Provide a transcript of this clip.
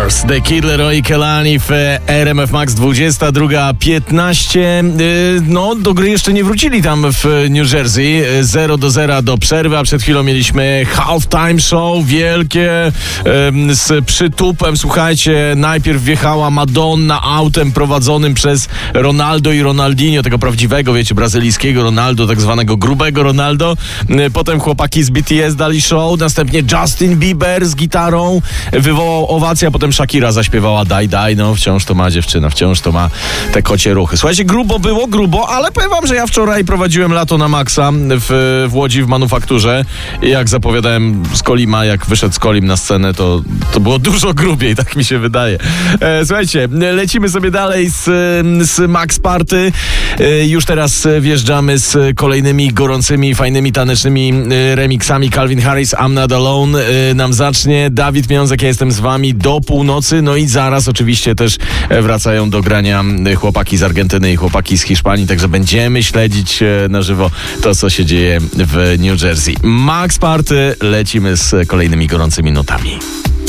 Stars, The Kid Laroi Kelani w RMF Max 22:15. No, do gry jeszcze nie wrócili tam w New Jersey. 0-0 do przerwy, a przed chwilą mieliśmy halftime show wielkie z przytupem. Słuchajcie, najpierw wjechała Madonna autem prowadzonym przez Ronaldo i Ronaldinho, tego prawdziwego, wiecie, brazylijskiego Ronaldo, tak zwanego grubego Ronaldo. Potem chłopaki z BTS dali show, następnie Justin Bieber z gitarą wywołał owację, a potem Shakira zaśpiewała daj, no wciąż to ma dziewczyna, wciąż to ma te kocie ruchy. Słuchajcie, grubo, ale powiem wam, że ja wczoraj prowadziłem lato na maksa w Łodzi w Manufakturze i jak zapowiadałem z Kolima, jak wyszedł z Kolim na scenę, to było dużo grubiej, tak mi się wydaje. Słuchajcie, lecimy sobie dalej z Max Party. Już teraz wjeżdżamy z kolejnymi gorącymi, fajnymi, tanecznymi remixami. Calvin Harris, I'm Not Alone nam zacznie. Dawid Miązek, ja jestem z wami do północy. No i zaraz oczywiście też wracają do grania chłopaki z Argentyny i chłopaki z Hiszpanii, także będziemy śledzić na żywo to, co się dzieje w New Jersey. Max Party, lecimy z kolejnymi gorącymi nutami.